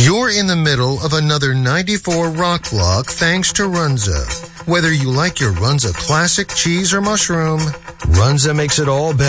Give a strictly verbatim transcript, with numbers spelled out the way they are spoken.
You're in the middle of another ninety-four rock block thanks to Runza. Whether you like your Runza classic cheese or mushroom, Runza makes it all better.